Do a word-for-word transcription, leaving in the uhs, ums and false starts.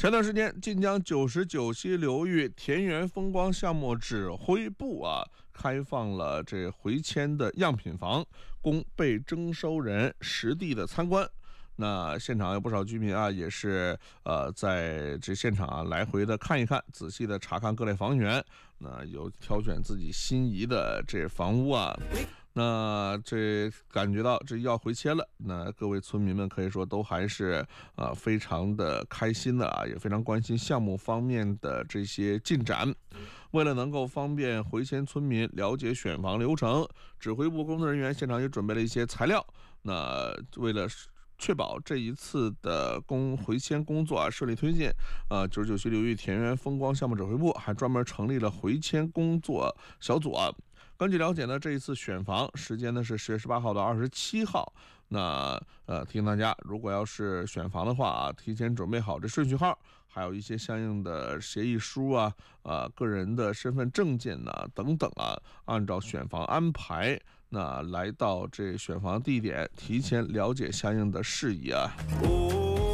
前段时间，晋江九十九溪流域田园风光项目指挥部啊，开放了这回迁的样品房，供被征收人实地的参观。那现场有不少居民啊，也是呃在这现场啊来回的看一看，仔细的查看各类房源，那有挑选自己心仪的这房屋啊。那这感觉到这要回迁了，那各位村民们可以说都还是啊、呃、非常的开心的啊，也非常关心项目方面的这些进展。为了能够方便回迁村民了解选房流程，指挥部工作人员现场也准备了一些材料。那为了确保这一次的工回迁工作啊顺利推进，呃，九十九溪流域田园风光项目指挥部还专门成立了回迁工作小组啊。根据了解呢，这一次选房时间呢是十月十八号到二十七号。那呃，提醒大家，如果要是选房的话啊，提前准备好这顺序号，还有一些相应的协议书啊、啊个人的身份证件呐、啊、等等啊，按照选房安排，那来到这选房地点，提前了解相应的事宜啊。